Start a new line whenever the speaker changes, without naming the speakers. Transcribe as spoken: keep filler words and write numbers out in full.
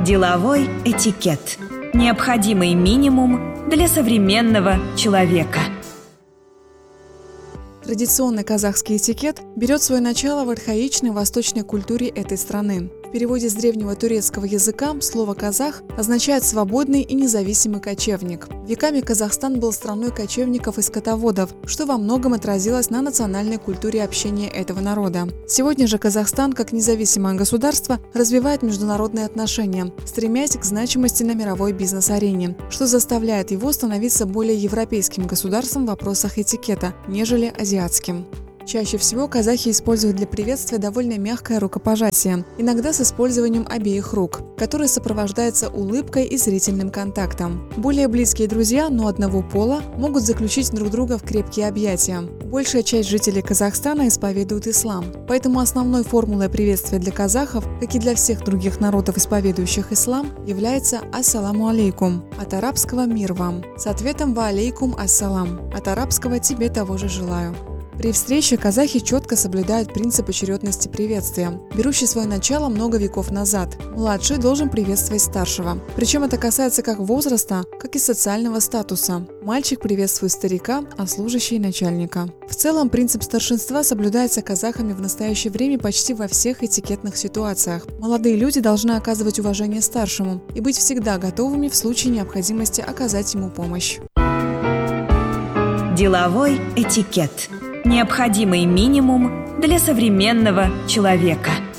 Деловой этикет. Необходимый минимум для современного человека.
Традиционный казахский этикет берет свое начало в архаичной восточной культуре этой страны. В переводе с древнего турецкого языка слово «казах» означает «свободный и независимый кочевник». Веками Казахстан был страной кочевников и скотоводов, что во многом отразилось на национальной культуре общения этого народа. Сегодня же Казахстан, как независимое государство, развивает международные отношения, стремясь к значимости на мировой бизнес-арене, что заставляет его становиться более европейским государством в вопросах этикета, нежели азиатским. Чаще всего казахи используют для приветствия довольно мягкое рукопожатие, иногда с использованием обеих рук, которое сопровождается улыбкой и зрительным контактом. Более близкие друзья, но одного пола, могут заключить друг друга в крепкие объятия. Большая часть жителей Казахстана исповедует ислам, поэтому основной формулой приветствия для казахов, как и для всех других народов, исповедующих ислам, является «Ассаламу алейкум», от арабского «мир вам», с ответом «Ва алейкум ассалам», от арабского «тебе того же желаю». При встрече казахи четко соблюдают принцип очередности приветствия, берущий свое начало много веков назад. Младший должен приветствовать старшего. Причем это касается как возраста, как и социального статуса. Мальчик приветствует старика, а служащий – начальника. В целом, принцип старшинства соблюдается казахами в настоящее время почти во всех этикетных ситуациях. Молодые люди должны оказывать уважение старшему и быть всегда готовыми в случае необходимости оказать ему помощь.
Деловой этикет. Необходимый минимум для современного человека.